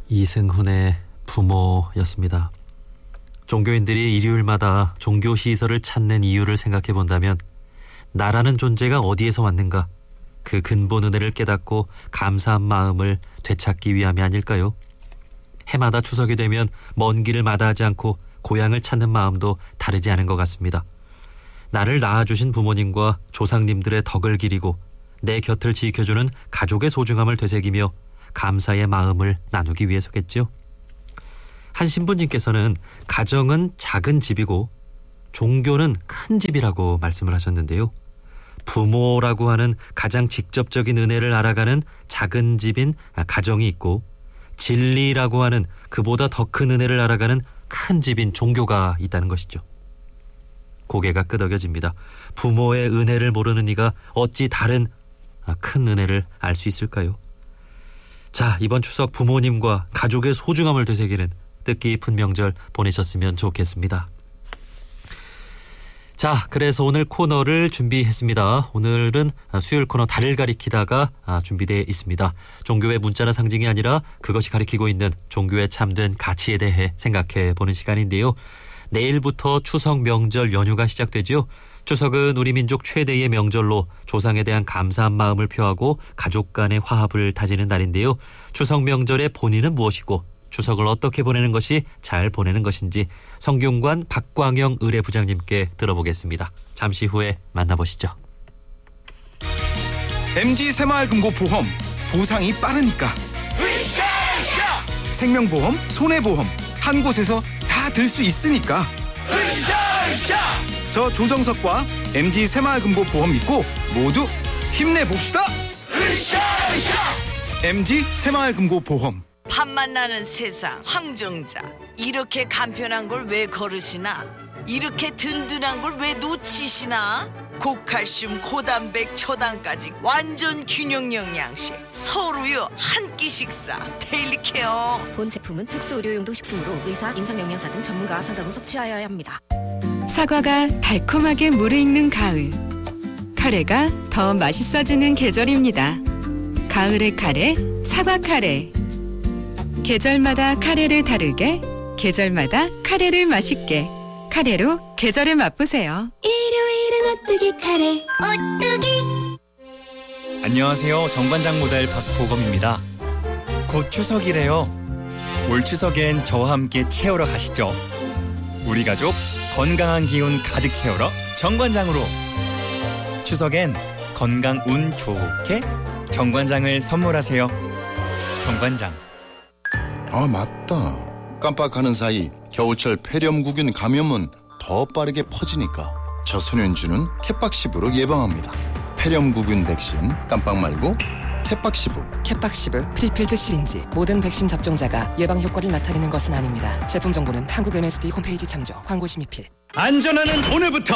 이승훈의 부모였습니다. 종교인들이 일요일마다 종교시설을 찾는 이유를 생각해 본다면 나라는 존재가 어디에서 왔는가, 그 근본 은혜를 깨닫고 감사한 마음을 되찾기 위함이 아닐까요? 해마다 추석이 되면 먼 길을 마다하지 않고 고향을 찾는 마음도 다르지 않은 것 같습니다. 나를 낳아주신 부모님과 조상님들의 덕을 기리고 내 곁을 지켜주는 가족의 소중함을 되새기며 감사의 마음을 나누기 위해서겠죠. 한 신부님께서는 가정은 작은 집이고 종교는 큰 집이라고 말씀을 하셨는데요. 부모라고 하는 가장 직접적인 은혜를 알아가는 작은 집인 가정이 있고, 진리라고 하는 그보다 더 큰 은혜를 알아가는 큰 집인 종교가 있다는 것이죠. 고개가 끄덕여집니다. 부모의 은혜를 모르는 이가 어찌 다른 큰 은혜를 알 수 있을까요? 자, 이번 추석 부모님과 가족의 소중함을 되새기는 뜻깊은 명절 보내셨으면 좋겠습니다. 자, 그래서 오늘 코너를 준비했습니다. 오늘은 수요일 코너 달을 가리키다가 준비되어 있습니다. 종교의 문자나 상징이 아니라 그것이 가리키고 있는 종교의 참된 가치에 대해 생각해 보는 시간인데요. 내일부터 추석 명절 연휴가 시작되죠. 추석은 우리 민족 최대의 명절로 조상에 대한 감사한 마음을 표하고 가족 간의 화합을 다지는 날인데요. 추석 명절의 본의는 무엇이고 추석을 어떻게 보내는 것이 잘 보내는 것인지 성균관 박광영 의뢰부장님께 들어보겠습니다. 잠시 후에 만나보시죠. MG 새마을금고보험, 보상이 빠르니까. 생명보험, 손해보험 한 곳에서 다 들 수 있으니까. 저 조정석과 MG 새마을금고보험 믿고 모두 힘내봅시다. MG 새마을금고보험. 밥맛 나는 세상 황정자, 이렇게 간편한 걸 왜 거르시나? 이렇게 든든한 걸 왜 놓치시나? 고칼슘 고단백 초당까지 완전 균형 영양식 서울우유 한 끼 식사 데일리 케어. 본 제품은 특수 의료용도 식품으로 의사, 임상영양사 등 전문가와 상담 후 섭취하여야 합니다. 사과가 달콤하게 무르익는 가을, 카레가 더 맛있어지는 계절입니다. 가을의 카레, 사과 카레. 계절마다 카레를 다르게, 계절마다 카레를 맛있게, 카레로 계절을 맛보세요. 일요일은 오뚜기 카레, 오뚜기. 안녕하세요. 정관장 모델 박보검입니다. 곧 추석이래요. 올 추석엔 저와 함께 채우러 가시죠. 우리 가족 건강한 기운 가득 채우러 정관장으로. 추석엔 건강 운 좋게 정관장을 선물하세요. 정관장. 아, 맞다. 깜빡하는 사이 겨울철 폐렴구균 감염은 더 빠르게 퍼지니까 저소년주는 캣박시브로 예방합니다. 폐렴구균 백신 깜빡 말고 캣박시브. 캣박시브 프리필드 시린지. 모든 백신 접종자가 예방 효과를 나타내는 것은 아닙니다. 제품 정보는 한국 MSD 홈페이지 참조. 광고 심의필. 안전하는 오늘부터